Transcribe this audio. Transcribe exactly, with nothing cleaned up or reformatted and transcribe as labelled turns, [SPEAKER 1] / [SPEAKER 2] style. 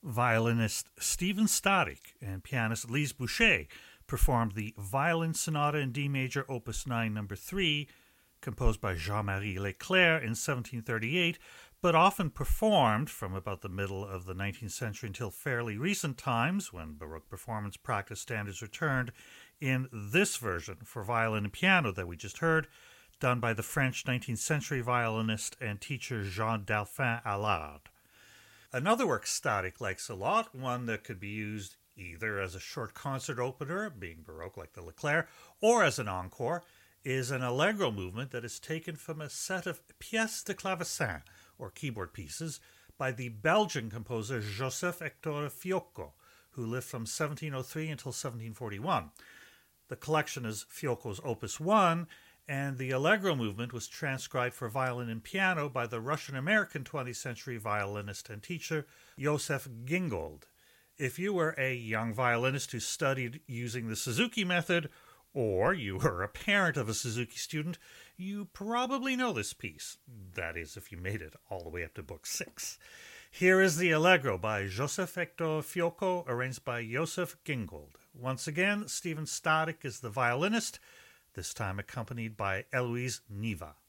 [SPEAKER 1] Violinist Stephen Static and pianist Lise Boucher performed the Violin Sonata in D major, Opus nine, number three, composed by Jean-Marie Leclerc in seventeen thirty-eight, but often performed from about the middle of the nineteenth century until fairly recent times, when Baroque performance practice standards returned, in this version for violin and piano that we just heard, done by the French nineteenth century violinist and teacher Jean-Delphin Allard. Another work Static likes a lot, one that could be used either as a short concert opener, being Baroque like the Leclerc, or as an encore, is an allegro movement that is taken from a set of pièces de clavecin, or keyboard pieces, by the Belgian composer Joseph-Hector Fiocco, who lived from seventeen oh three until seventeen forty-one. The collection is Fiocco's Opus one, and the allegro movement was transcribed for violin and piano by the Russian-American twentieth century violinist and teacher Joseph Gingold. If you were a young violinist who studied using the Suzuki method, or you were a parent of a Suzuki student, you probably know this piece. That is, if you made it all the way up to book six. Here is the Allegro by Joseph-Hector Fiocco, arranged by Joseph Gingold. Once again, Stephen Static is the violinist, this time accompanied by Eloise Niva.